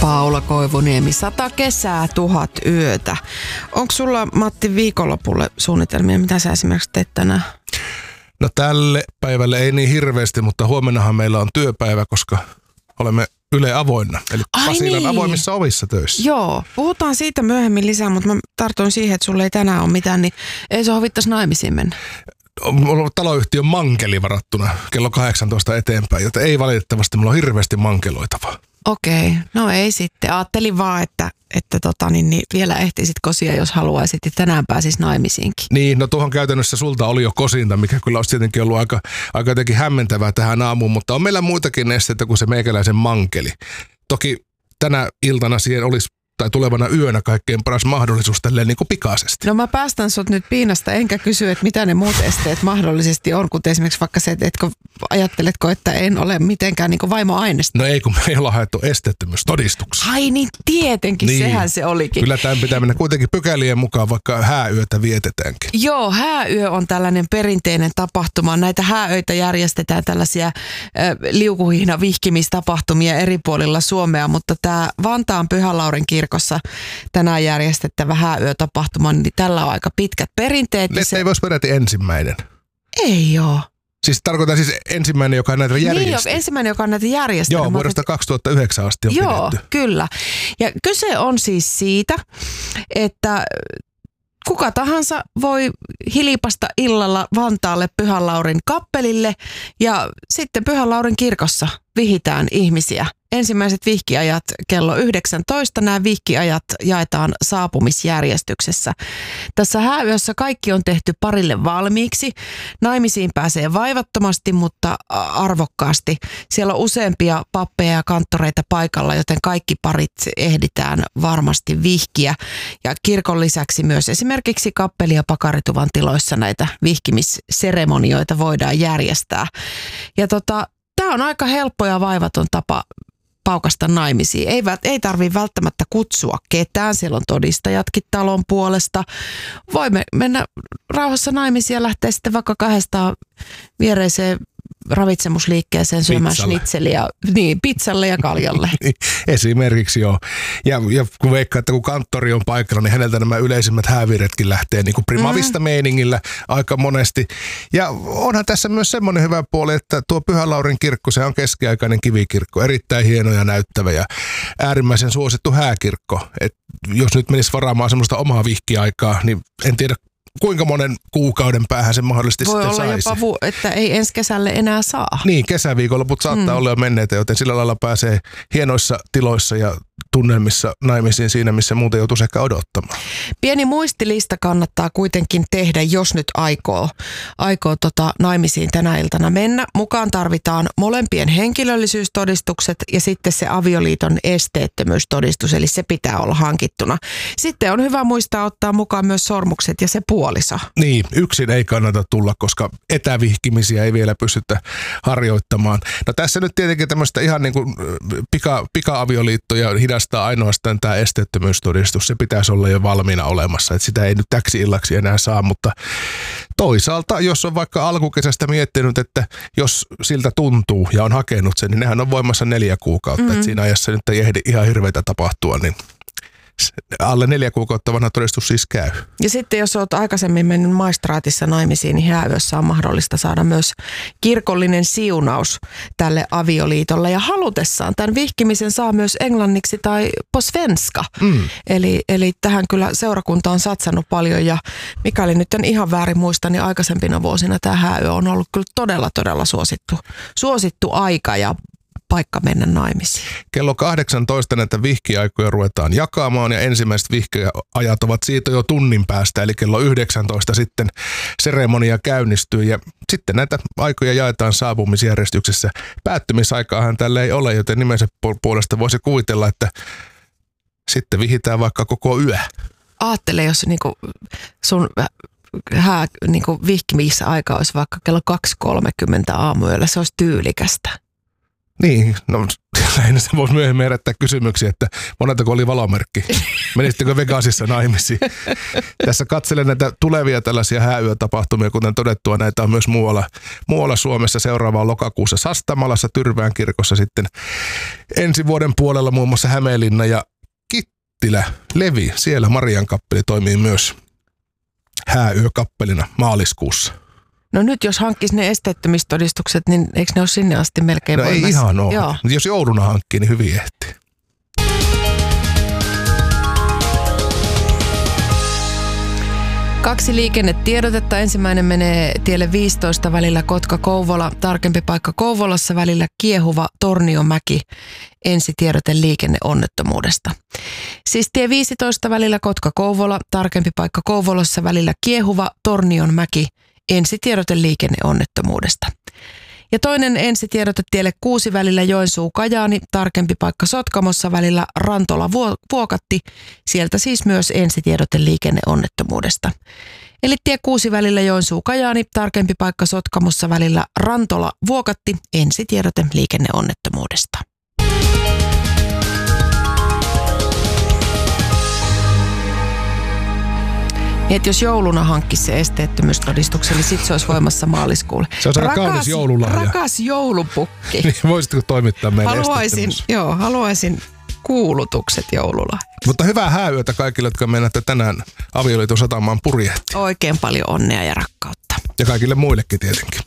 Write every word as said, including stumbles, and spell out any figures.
Paula Koivuniemi, sata kesää, tuhat yötä. Onko sulla, Matti, viikonlopulle suunnitelmia? Mitä sä esimerkiksi teet tänään? No tälle päivälle ei niin hirveästi, mutta huomennahan meillä on työpäivä, koska olemme Yle avoinna. Eli Ai Pasilan niin. avoimissa ovissa töissä. Joo, puhutaan siitä myöhemmin lisää, mutta mä tartun siihen, että sulla ei tänään ole mitään, niin ei se hovittaisi naimisiin mennä. On ollut taloyhtiön mankeli varattuna kello kahdeksantoista eteenpäin, joten ei valitettavasti, mulla on hirveästi mankeloitavaa. Okei, no ei sitten. Ajattelin vaan, että, että tota, niin, niin vielä ehtisit kosia, jos haluaisit, ja tänään pääsis naimisiinkin. Niin, no tuohon käytännössä sulta oli jo kosinta, mikä kyllä olisi tietenkin ollut aika, aika jotenkin hämmentävää tähän aamuun, mutta on meillä muitakin esteitä kuin se meikäläisen mankeli. Toki tänä iltana siihen olisi tai tulevana yönä kaikkein paras mahdollisuus tälleen niin kuin pikaisesti. No mä päästän sut nyt piinasta, enkä kysy, että mitä ne muut esteet mahdollisesti on, kuten esimerkiksi vaikka se, että etkö, ajatteletko, että en ole mitenkään niin kuin vaimo-aineesta. No ei, kun me ei olla haettu esteettömyystodistuksia. Ai niin, tietenkin, niin. Sehän se olikin. Kyllä tämän pitää mennä kuitenkin pykälien mukaan, vaikka hääyötä vietetäänkin. Joo, hääyö on tällainen perinteinen tapahtuma. Näitä hääöitä järjestetään tällaisia äh, liukuhihna vihkimistapahtumia eri puolilla Suomea, mutta tämä Vantaan Pyhän Laurin kirkossa tänään järjestettävä hääyötapahtuma, niin tällä on aika pitkät perinteet. Että se ei voisi peräti ensimmäinen. Ei oo. Siis tarkoitan siis ensimmäinen, joka näitä järjesti. Niin, ensimmäinen, joka näitä järjesti. Joo, vuodesta kaksituhattayhdeksän asti on Joo, pidetty. kyllä. Ja kyse on siis siitä, että kuka tahansa voi hilipasta illalla Vantaalle Pyhän Laurin kappelille ja sitten Pyhän Laurin kirkossa vihitään ihmisiä. Ensimmäiset vihkiajat kello yhdeksäntoista. Nämä vihkiajat jaetaan saapumisjärjestyksessä. Tässä hääyössä kaikki on tehty parille valmiiksi. Naimisiin pääsee vaivattomasti, mutta arvokkaasti. Siellä on useampia pappeja ja kanttoreita paikalla, joten kaikki parit ehditään varmasti vihkiä. Ja kirkon lisäksi myös esimerkiksi kappeli- ja pakarituvan tiloissa näitä vihkimisseremonioita voidaan järjestää. Ja tota, tämä on aika helppo ja vaivaton tapa paukasta naimisiin. Ei, ei tarvitse välttämättä kutsua ketään. Siellä on todistajatkin talon puolesta. Voimme mennä rauhassa naimisiin ja lähteä sitten vaikka kahdestaan viereiseen ravitsemusliikkeeseen syömään schnitzeliä, niin, pizzalle ja kaljalle. Esimerkiksi joo. Ja, ja kun veikkaa, että kun kanttori on paikalla, niin häneltä nämä yleisimmät hääviretkin lähtee niin kuin primavista mm. meiningillä aika monesti. Ja onhan tässä myös semmoinen hyvä puoli, että tuo Pyhän Laurin kirkko, se on keskiaikainen kivikirkko, erittäin hieno ja näyttävä ja äärimmäisen suosittu hääkirkko. Et jos nyt menisi varaamaan semmoista omaa vihkiaikaa, niin en tiedä, kuinka monen kuukauden päähän se mahdollisesti voi sitten saisi. Voi olla jopa, että ei ensi kesälle enää saa. Niin, kesäviikonloput saattaa mm. olla jo menneitä, joten sillä lailla pääsee hienoissa tiloissa ja tunnelmissa naimisiin siinä, missä muuten joutuisi ehkä odottamaan. Pieni muistilista kannattaa kuitenkin tehdä, jos nyt aikoo, aikoo tota naimisiin tänä iltana mennä. Mukaan tarvitaan molempien henkilöllisyystodistukset ja sitten se avioliiton esteettömyystodistus, eli se pitää olla hankittuna. Sitten on hyvä muistaa ottaa mukaan myös sormukset ja se puoliso. Niin, yksin ei kannata tulla, koska etävihkimisiä ei vielä pystytä harjoittamaan. No tässä nyt tietenkin tämmöistä ihan niin kuin pika, pika-avioliittoja hidastaa ainoastaan tämä esteettömyystodistus. Se pitäisi olla jo valmiina olemassa, että sitä ei nyt täksi illaksi enää saa, mutta toisaalta, jos on vaikka alkukesästä miettinyt, että jos siltä tuntuu ja on hakenut sen, niin nehän on voimassa neljä kuukautta, mm-hmm. että siinä ajassa nyt ei ehdi ihan hirveitä tapahtua, niin alle neljä kuukautta vanha todistus siis käy. Ja sitten jos olet aikaisemmin mennyt maistraatissa naimisiin, niin hääyössä on mahdollista saada myös kirkollinen siunaus tälle avioliitolle. Ja halutessaan tämän vihkimisen saa myös englanniksi tai på svenska. Mm. Eli, eli tähän kyllä seurakunta on satsannut paljon ja mikäli nyt en ihan väärin muista, niin aikaisempina vuosina tämä hääyö on ollut kyllä todella, todella suosittu, suosittu aika ja paikka mennä naimisiin. Kello kahdeksantoista näitä vihkiaikoja ruvetaan jakamaan ja ensimmäiset vihkiajat ovat siitä jo tunnin päästä, eli kello yhdeksäntoista sitten seremonia käynnistyy ja sitten näitä aikoja jaetaan saapumisjärjestyksessä. Päättymisaikaahan tällä ei ole, joten nimensä puolesta voisi kuvitella, että sitten vihitään vaikka koko yö. Aattele, jos niinku sun hää, niinku vihkimisaika olisi vaikka kello kaksi kolmekymmentä aamuyöllä, se olisi tyylikästä. Niin, no lähinnä se voisi myöhemmin herättää kysymyksiä, että moneltako oli valomerkki. Menisittekö Vegasissa naimisiin? Tässä katselen näitä tulevia tällaisia hääyötapahtumia, kuten todettua, näitä on myös muualla, muualla Suomessa. Seuraavaa lokakuussa Sastamalassa, Tyrvään kirkossa sitten ensi vuoden puolella muun muassa Hämeenlinna ja Kittilä, Levi. Siellä Marian kappeli toimii myös hääyökappelina maaliskuussa. No nyt jos hankkisi ne esteettömistodistukset, niin eikö ne ole sinne asti melkein no voimassa? Ei ihan ole. Joo. Jos jouluna hankkii, niin hyvin ehtii. Kaksi liikennetiedotetta. Ensimmäinen menee tielle viisitoista välillä Kotka-Kouvola. Tarkempi paikka Kouvolassa välillä Kiehuva Torniomäki. Ensitiedote liikenneonnettomuudesta. Siis tie viisitoista välillä Kotka-Kouvola. Tarkempi paikka Kouvolassa välillä Kiehuva Tornionmäki. Ensitiedote liikenneonnettomuudesta. Ja toinen ensitiedote tielle kuusi välillä Joensuu-Kajaani, tarkempi paikka Sotkamossa välillä Rantola-Vuokatti, sieltä siis myös ensitiedote liikenneonnettomuudesta. Eli tie kuusi välillä Joensuu-Kajaani, tarkempi paikka Sotkamossa välillä Rantola-Vuokatti, ensitiedote liikenneonnettomuudesta. Niin, että jos jouluna hankkisi se esteettömyystodistuksen, niin sitten se olisi voimassa maaliskuulle. Se on aika kaunis joululahja. Rakas joulupukki. Niin, voisitko toimittaa meille haluaisin, joo, haluaisin kuulutukset joululahjaksi. Mutta hyvää hääyötä kaikille, jotka mennätte tänään avioliiton satamaan purjehtiin. Oikein paljon onnea ja rakkautta. Ja kaikille muillekin tietenkin.